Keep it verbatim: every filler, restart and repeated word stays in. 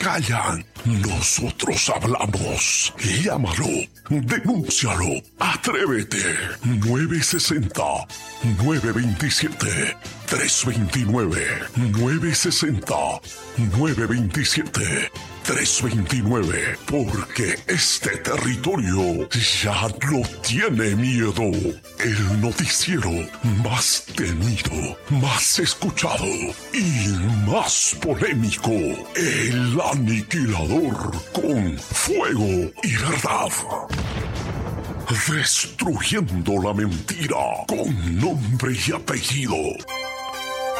callan, nosotros hablamos. Llámalo, denúncialo, atrévete. nueve sesenta, nueve veintisiete, tres veintinueve. nueve sesenta, nueve veintisiete, tres veintinueve. Porque este territorio ya no tiene miedo. El noticiero más temido, más escuchado y más polémico. El Aniquilador, con fuego y verdad. Destruyendo la mentira con nombre y apellido.